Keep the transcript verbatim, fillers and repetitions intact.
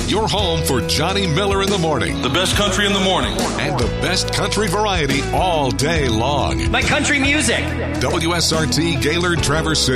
your home for Johnny Miller in the morning. The best country in the morning. And the best country variety all day long. My country music. W S R T Gaylord Traverse City.